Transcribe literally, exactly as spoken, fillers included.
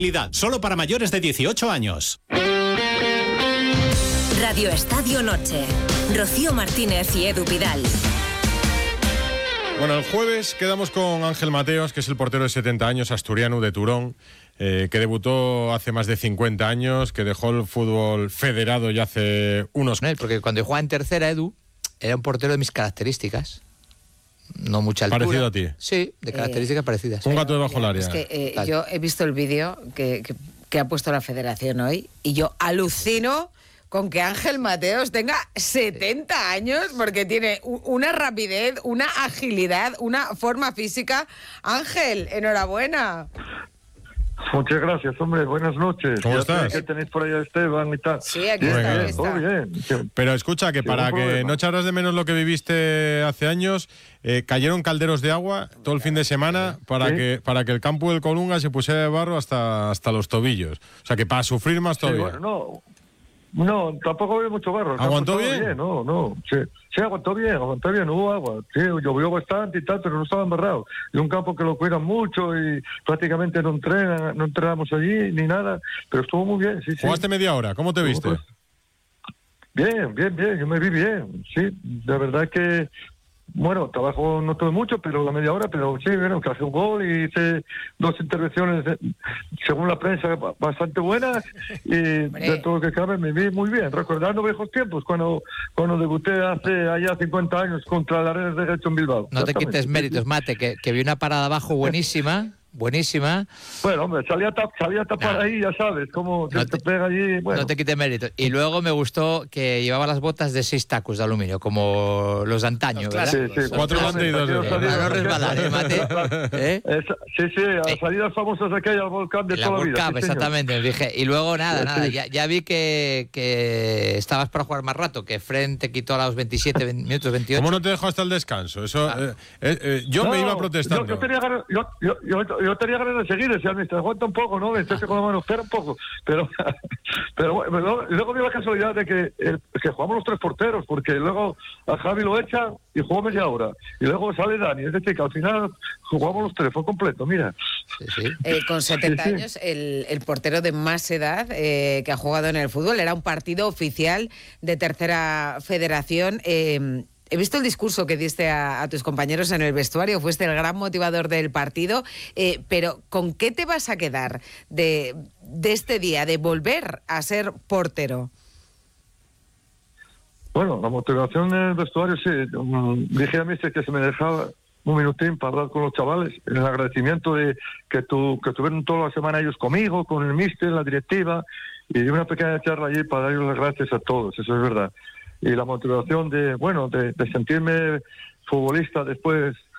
Solo para mayores de dieciocho años. Radio Estadio Noche. Rocío Martínez y Edu Pidal. Bueno, el jueves quedamos con Ángel Mateos, que es el portero de setenta años, asturiano de Turón, eh, que debutó hace más de cincuenta años, que dejó el fútbol federado ya hace unos... Porque cuando yo jugaba en tercera, Edu, era un portero de mis características. No mucha altura. ¿Parecido a ti? Sí, de características eh, parecidas. Un gato debajo del área. Es que eh, yo he visto el vídeo que, que, que ha puesto la federación hoy y yo alucino con que Ángel Mateos tenga setenta años, porque tiene una rapidez, una agilidad, una forma física. Ángel, enhorabuena. Muchas gracias, hombre. Buenas noches. ¿Cómo ya estás? Que tenéis por ahí a Esteban y tal. Sí, aquí bien, está, bien, está. Todo bien. Pero escucha, que sí, para que no echaras de menos lo que viviste hace años, eh, cayeron calderos de agua todo el fin de semana para ¿Sí? que para que el campo del Colunga se pusiera de barro hasta, hasta los tobillos. O sea, que para sufrir más todavía. Sí, bueno, no. No, tampoco había mucho barro. ¿Aguantó bien? bien? No, no. Sí, sí, aguantó bien, aguantó bien. Hubo agua. Sí, llovió bastante y tal, pero no estaba embarrado. Y un campo que lo cuidan mucho y prácticamente no entrenan, no entrenamos allí ni nada. Pero estuvo muy bien, sí, sí. ¿Jugaste media hora? ¿Cómo te viste? Pues, bien, bien, bien. Yo me vi bien. Sí, de verdad que... Bueno, trabajo no tuve mucho, pero la media hora, pero sí, bueno, que hace un gol y hice dos intervenciones, según la prensa, bastante buenas y de todo lo que cabe me vi muy bien, recordando viejos tiempos, cuando cuando debuté hace allá cincuenta años contra el Arenas de Guecho en Bilbao. No te quites méritos, Mate, que, que vi una parada abajo buenísima. Buenísima. Bueno, hombre, salía a, tap, salía a tapar no. ahí, ya sabes, cómo no te, te pega allí. Bueno. No te quites méritos. Y luego me gustó que llevaba las botas de seis tacos de aluminio, como los de antaño, ¿verdad? Sí, sí, cuatro bandidos. Para no resbalar, ¿eh, Mate? ¿Eh? Esa, sí, sí, a las salidas famosas de aquella, al volcán de la toda la vida. vida. Sí, exactamente, me dije. Y luego nada, sí, nada, sí. ya, ya vi que, que estabas para jugar más rato, que Fren te quitó a los veintisiete minutos, veintiocho. ¿Cómo no te dejó hasta el descanso? Eso, ah. eh, eh, eh, yo no, me iba protestando. Yo, yo, tenía ganas, yo, yo, yo, yo tenía ganas de seguir. Decía el mister, aguanta un poco, ¿no? Entonces con la mano, espera un poco. Pero, pero bueno, luego dio la casualidad de que, eh, que jugamos los tres porteros, porque luego a Javi lo echa y jugó media hora. Y luego sale Dani. Es decir, que al final jugamos los tres, fue completo, mira. Sí, sí. Eh, con setenta sí, sí. años, el, el portero de más edad eh, que ha jugado en el fútbol, era un partido oficial de tercera federación. Eh, He visto el discurso que diste a, a tus compañeros en el vestuario, fuiste el gran motivador del partido, eh, pero ¿con qué te vas a quedar de, de este día, de volver a ser portero? Bueno, la motivación en el vestuario, sí. Dije a mí que se me dejaba un minutín para hablar con los chavales, en el agradecimiento de que, tu, que tuvieron toda la semana ellos conmigo, con el míster, la directiva, y una pequeña charla allí para darles las gracias a todos, eso es verdad. Y la motivación de, bueno, de, de sentirme futbolista después